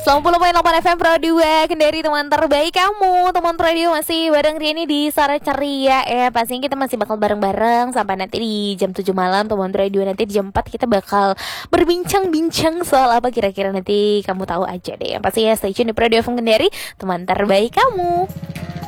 90,8 FM Pro 2 Kendari, teman terbaik kamu. Teman radio masih bareng Riani di Sore Ceria ya. Pastinya kita masih bakal bareng-bareng sampai nanti di jam 7 malam. Teman radio nanti di jam 4 kita bakal berbincang-bincang soal apa kira-kira, nanti kamu tahu aja deh. Yang pasti ya, stay tune di Pro 2 FM Kendari, teman terbaik kamu.